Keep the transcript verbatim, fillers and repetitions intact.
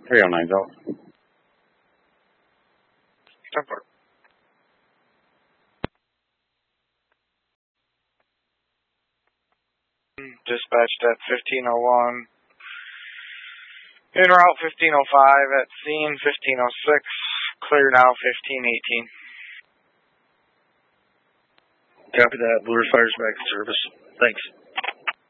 three oh nine's out. Temper. Dispatched at fifteen oh one. En route fifteen oh five. At scene fifteen oh six. Clear now fifteen eighteen. Copy that. Blue Earth Fire's back in service. Thanks.